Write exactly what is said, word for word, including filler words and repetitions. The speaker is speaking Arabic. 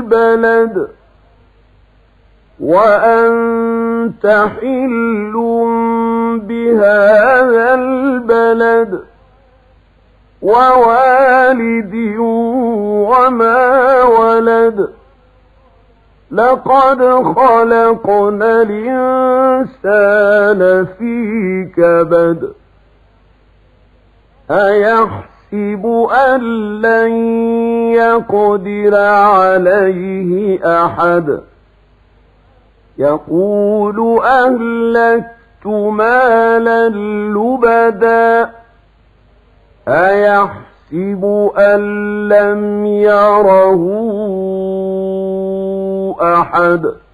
البلد وأنت حل بهذا البلد ووالد وما ولد لقد خلقنا الإنسان في كبد أيحسب أن لن يقدر عليه أحد يقول أهلكت مالا لبدا أيحسب أن لم يره أحد